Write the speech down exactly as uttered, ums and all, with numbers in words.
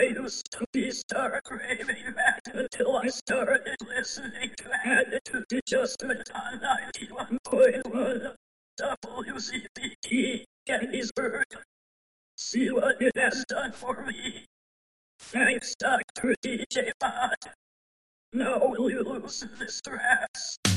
I used to be start craving that until I started listening to Attitude Adjustment on ninety-one point one W C B T Gettysburg. See what it has done for me. Thanks, Doctor D J Bot. Now will you loosen this stress?